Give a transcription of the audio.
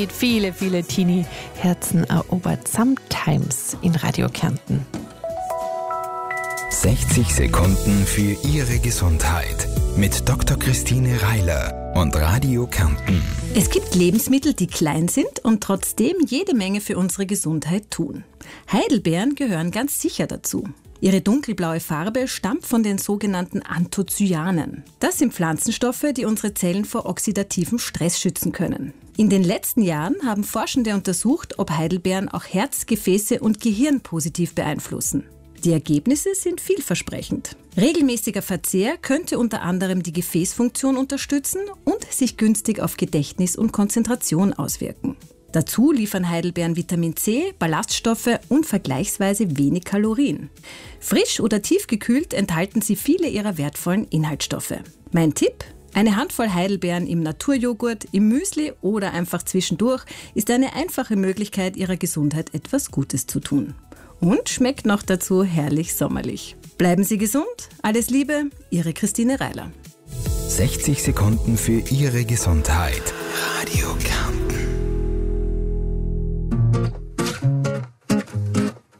Viele, viele Teenie-Herzen erobert Sometimes in Radio Kärnten. 60 Sekunden für Ihre Gesundheit mit Dr. Christine Reiler und Radio Kärnten. Es gibt Lebensmittel, die klein sind und trotzdem jede Menge für unsere Gesundheit tun. Heidelbeeren gehören ganz sicher dazu. Ihre dunkelblaue Farbe stammt von den sogenannten Anthocyanen. Das sind Pflanzenstoffe, die unsere Zellen vor oxidativem Stress schützen können. In den letzten Jahren haben Forschende untersucht, ob Heidelbeeren auch Herz, Gefäße und Gehirn positiv beeinflussen. Die Ergebnisse sind vielversprechend. Regelmäßiger Verzehr könnte unter anderem die Gefäßfunktion unterstützen und sich günstig auf Gedächtnis und Konzentration auswirken. Dazu liefern Heidelbeeren Vitamin C, Ballaststoffe und vergleichsweise wenig Kalorien. Frisch oder tiefgekühlt enthalten sie viele ihrer wertvollen Inhaltsstoffe. Mein Tipp? Eine Handvoll Heidelbeeren im Naturjoghurt, im Müsli oder einfach zwischendurch ist eine einfache Möglichkeit, ihrer Gesundheit etwas Gutes zu tun. Und schmeckt noch dazu herrlich sommerlich. Bleiben Sie gesund, alles Liebe, Ihre Christine Reiler. 60 Sekunden für Ihre Gesundheit. Radio